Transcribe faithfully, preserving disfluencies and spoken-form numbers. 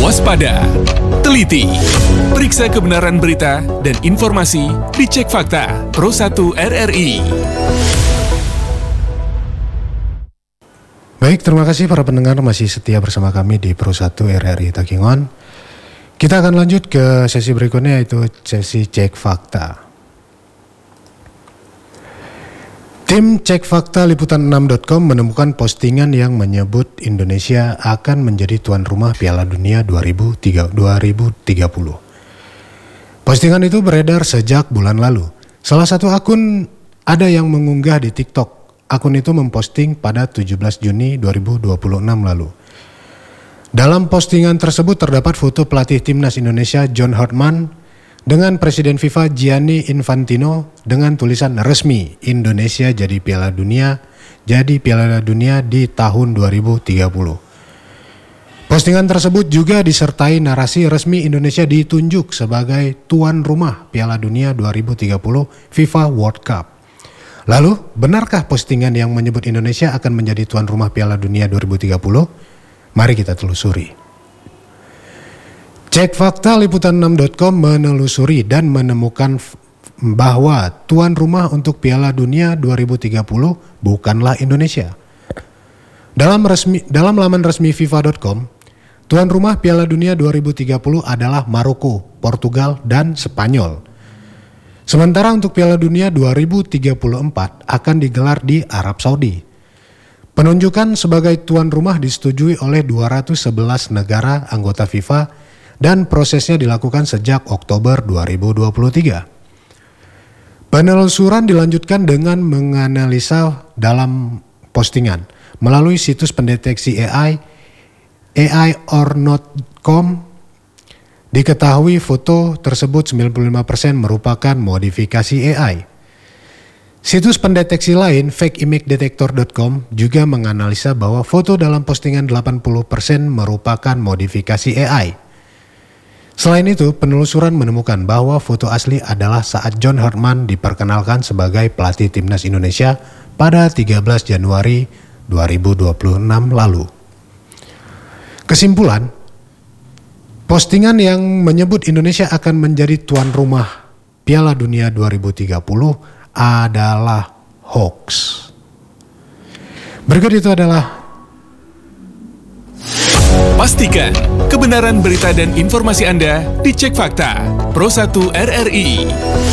Waspada, teliti, periksa kebenaran berita dan informasi dicek fakta Pro satu R R I. Baik, terima kasih para pendengar masih setia bersama kami di Pro satu R R I Takingon. Kita akan lanjut ke sesi berikutnya, yaitu sesi cek fakta. Tim Cek Fakta Liputan enam titik com menemukan postingan yang menyebut Indonesia akan menjadi tuan rumah Piala Dunia dua ribu tiga puluh. Postingan itu beredar sejak bulan lalu. Salah satu akun ada yang mengunggah di TikTok. Akun itu memposting pada tujuh belas Juni dua ribu dua puluh enam lalu. Dalam postingan tersebut terdapat foto pelatih timnas Indonesia John Hartman dengan Presiden FIFA Gianni Infantino dengan tulisan resmi Indonesia jadi Piala Dunia, jadi Piala Dunia di tahun dua ribu tiga puluh. Postingan tersebut juga disertai narasi resmi Indonesia ditunjuk sebagai tuan rumah Piala Dunia dua ribu tiga puluh FIFA World Cup. Lalu, benarkah postingan yang menyebut Indonesia akan menjadi tuan rumah Piala Dunia dua ribu tiga puluh? Mari kita telusuri. Cek Fakta Liputan enam titik com menelusuri dan menemukan bahwa tuan rumah untuk Piala Dunia dua ribu tiga puluh bukanlah Indonesia. Dalam resmi dalam laman resmi FIFA titik com, tuan rumah Piala Dunia dua ribu tiga puluh adalah Maroko, Portugal, dan Spanyol. Sementara untuk Piala Dunia dua ribu tiga puluh empat akan digelar di Arab Saudi. Penunjukan sebagai tuan rumah disetujui oleh dua ratus sebelas negara anggota FIFA dan prosesnya dilakukan sejak Oktober dua ribu dua puluh tiga. Penelusuran dilanjutkan dengan menganalisa dalam postingan melalui situs pendeteksi A I A I or not dot com. Diketahui foto tersebut sembilan puluh lima persen merupakan modifikasi A I. Situs pendeteksi lain fake image detector dot com juga menganalisa bahwa foto dalam postingan delapan puluh persen merupakan modifikasi A I. Selain itu, penelusuran menemukan bahwa foto asli adalah saat John Hartman diperkenalkan sebagai pelatih timnas Indonesia pada tiga belas Januari dua ribu dua puluh enam lalu. Kesimpulan, postingan yang menyebut Indonesia akan menjadi tuan rumah Piala Dunia dua ribu tiga puluh adalah hoax. Berikut itu adalah Pastikan kebenaran berita dan informasi Anda dicek fakta Pro satu R R I.